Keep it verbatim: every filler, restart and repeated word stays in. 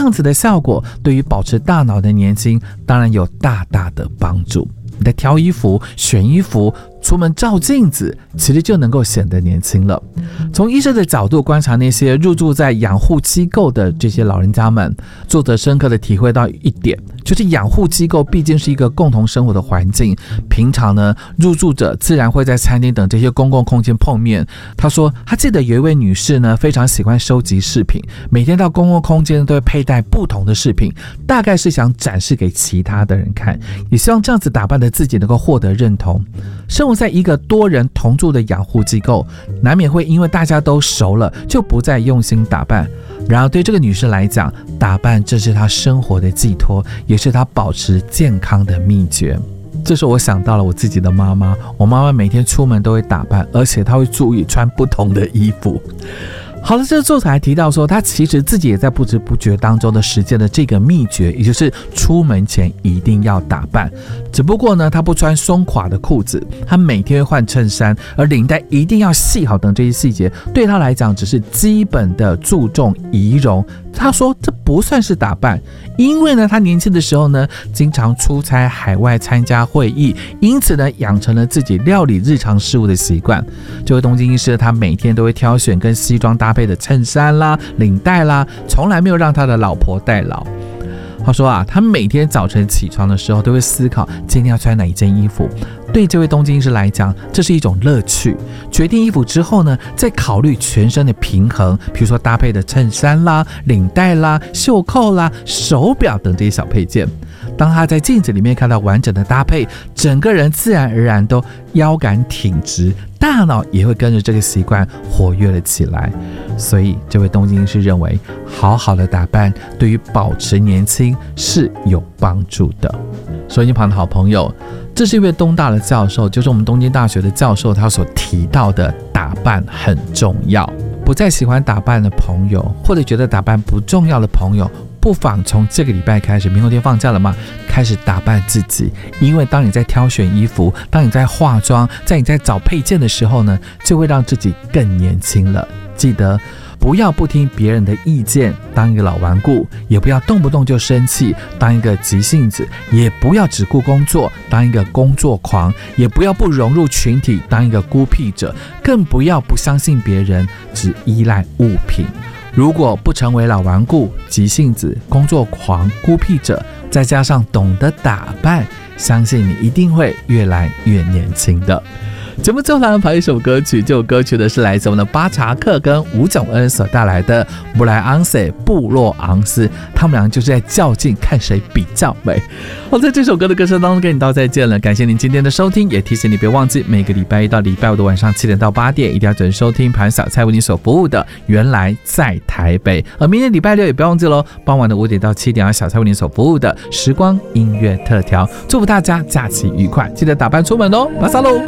样子的效果对于保持大脑的年轻当然有大大的帮助。你在挑衣服、选衣服、出门照镜子，其实就能够显得年轻了。从医生的角度观察那些入住在养护机构的这些老人家们，作者深刻的体会到一点，就是养护机构毕竟是一个共同生活的环境，平常呢，入住者自然会在餐厅等这些公共空间碰面。他说他记得有一位女士呢，非常喜欢收集饰品，每天到公共空间都会佩戴不同的饰品，大概是想展示给其他的人看，也希望这样子打扮的自己能够获得认同。生活在一个多人同住的养护机构，难免会因为大家都熟了，就不再用心打扮。然而对这个女士来讲，打扮这是她生活的寄托，也是她保持健康的秘诀。这时候我想到了我自己的妈妈，我妈妈每天出门都会打扮，而且她会注意穿不同的衣服。好了，这个作者还提到说，他其实自己也在不知不觉当中的实践了这个秘诀，也就是出门前一定要打扮。只不过呢，他不穿松垮的裤子，他每天会换衬衫，而领带一定要系好等这些细节，对他来讲只是基本的注重仪容。他说这不算是打扮，因为呢，他年轻的时候呢，经常出差海外参加会议，因此呢，养成了自己料理日常事务的习惯。这位东京医师，他每天都会挑选跟西装搭配的衬衫啦、领带啦，从来没有让他的老婆代劳。他说啊，他每天早晨起床的时候都会思考今天要穿哪一件衣服。对这位东京医师来讲，这是一种乐趣。决定衣服之后呢，再考虑全身的平衡，比如说搭配的衬衫啦、领带啦、袖扣啦、手表等这些小配件。当他在镜子里面看到完整的搭配，整个人自然而然都腰杆挺直，大脑也会跟着这个习惯活跃了起来。所以这位东京医师认为，好好的打扮对于保持年轻是有帮助的。收音机旁的好朋友，这是一位东大的教授，就是我们东京大学的教授，他所提到的打扮很重要。不再喜欢打扮的朋友，或者觉得打扮不重要的朋友，不妨从这个礼拜开始，明后天放假了嘛，开始打扮自己。因为当你在挑选衣服，当你在化妆，在你在找配件的时候呢，就会让自己更年轻了。记得不要不听别人的意见，当一个老顽固，也不要动不动就生气，当一个急性子，也不要只顾工作，当一个工作狂，也不要不融入群体，当一个孤僻者，更不要不相信别人，只依赖物品。如果不成为老顽固、急性子、工作狂、孤僻者，再加上懂得打扮，相信你一定会越来越年轻的。节目最后来安排一首歌曲，这首歌曲的是来自我们的巴查克跟吴炯恩所带来的布莱昂塞布洛昂斯，他们俩就是在较劲看谁比较美。好，在这首歌的歌声当中跟你道再见了，感谢您今天的收听，也提醒你别忘记每个礼拜一到礼拜五的晚上七点到八点，一定要准时收听盘小菜为你所服务的原来在台北。而明天礼拜六也不要忘记咯，傍晚的五点到七点，小菜为你所服务的时光音乐特调。祝福大家假期愉快，记得打扮出门咯，马萨喽。